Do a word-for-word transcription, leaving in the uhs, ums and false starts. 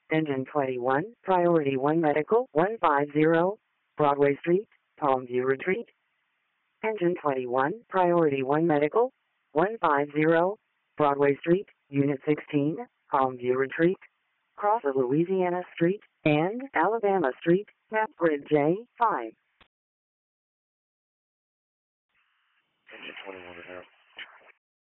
Engine twenty-one, Priority one Medical, one fifty, Broadway Street, Palmview Retreat. Engine twenty-one, Priority one Medical, one fifty, Broadway Street, Unit sixteen, Palmview Retreat. Cross of Louisiana Street and Alabama Street, map grid J five. Engine twenty-one,